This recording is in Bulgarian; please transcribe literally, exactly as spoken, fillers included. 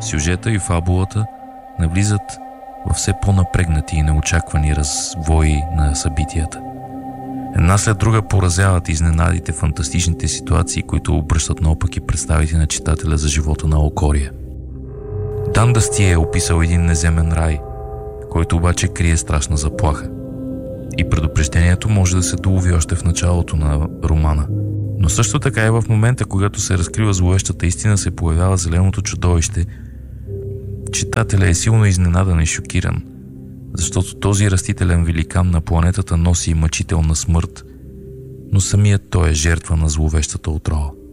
Сюжета и фабулата навлизат във все по-напрегнати и неочаквани развои на събитията. Една след друга поразяват изненадите, фантастичните ситуации, които обръщат наопаки представите на читателя за живота на Окория. Дан Дастие е описал един неземен рай, който обаче крие страшна заплаха. И предупреждението може да се долови още в началото на романа. Но също така и в момента, когато се разкрива зловещата истина, се появява зеленото чудовище. Читателя е силно изненадан и шокиран, защото този растителен великан на планетата носи мъчителна смърт, но самият той е жертва на зловещата отрова.